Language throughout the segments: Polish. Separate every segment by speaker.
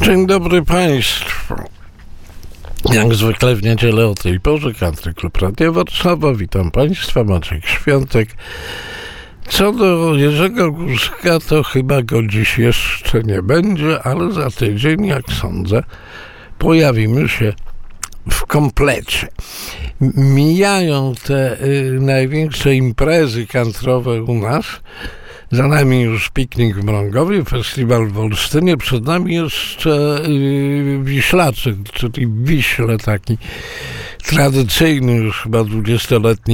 Speaker 1: Dzień dobry Państwu. Jak zwykle w niedzielę o tej porze Country Club Radio Warszawa. Witam Państwa, Maciek Świątek. Co do Jerzego Górska, to chyba go dziś jeszcze nie będzie, ale za tydzień, jak sądzę, pojawimy się w komplecie. Mijają te największe imprezy country'owe u nas. Za nami już piknik w Mrągowie, festiwal w Olsztynie, przed nami jeszcze Wiślaczek, czyli w Wiśle, taki tradycyjny już chyba 20-letni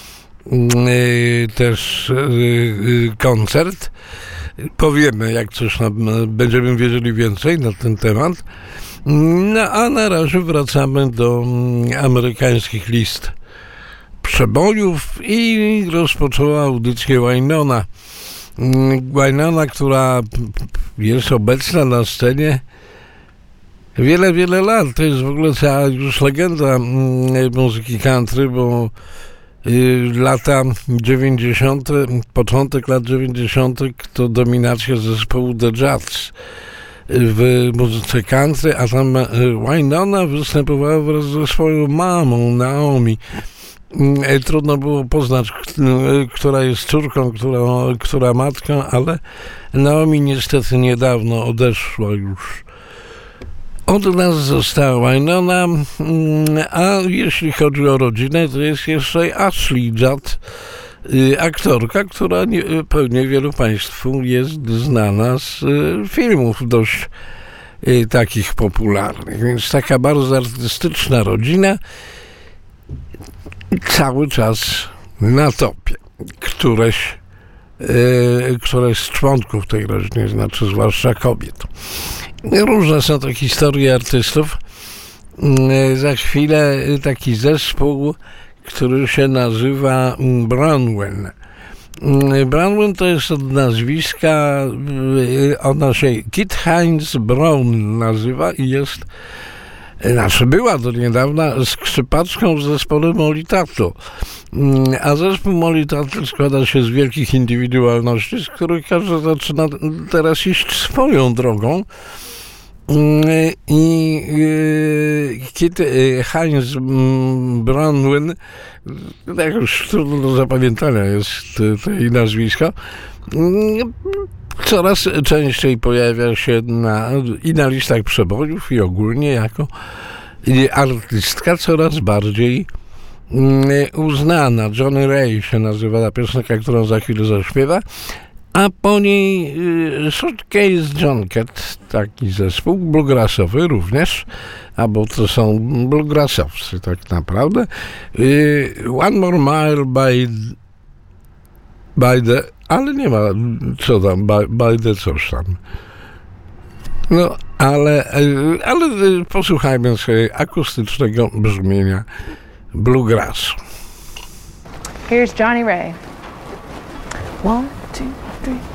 Speaker 1: też koncert. Powiemy, jak coś będziemy wiedzieli więcej na ten temat. No a na razie wracamy do amerykańskich list przebojów i rozpoczęła audycję Wynona. Wynona, która jest obecna na scenie wiele lat. To jest w ogóle cała już legenda muzyki country, bo lata 90., początek lat 90. to dominacja zespołu The Jazz w muzyce country, a tam Wynona występowała wraz ze swoją mamą Naomi. Trudno było poznać, która jest córką, która matką, ale Naomi niestety niedawno odeszła już. Od nas została Wynona, a jeśli chodzi o rodzinę, to jest jeszcze Ashley Judd, aktorka, która pewnie wielu Państwu jest znana z filmów dość takich popularnych, więc taka bardzo artystyczna rodzina, cały czas na topie. Któreś z członków tej rodziny, znaczy zwłaszcza kobiet. Różne są to historie artystów. Za chwilę taki zespół, który się nazywa Braunwyn. Braunwyn to jest od nazwiska, ona się Kit Heinz Braun nazywa i jest, była do niedawna skrzypaczką w zespole Molly Tuttle. A zespół Molly Tuttle składa się z wielkich indywidualności, z których każdy zaczyna teraz iść swoją drogą. I Kit Heinz Braunwyn, tak już trudno do zapamiętania jest tej nazwisko, coraz częściej pojawia się na listach przebojów i ogólnie jako artystka coraz bardziej uznana. Johnny Ray się nazywa ta piosenka, którą za chwilę zaśpiewa, a po niej Suitcase Junket, taki zespół bluegrassowy również, albo to są bluegrassowcy tak naprawdę. One More Mile by the, ale nie ma co tam, by the coś tam. No, ale posłuchajmy sobie akustycznego brzmienia bluegrassu.
Speaker 2: Here's Johnny Ray. 1, 2, 3.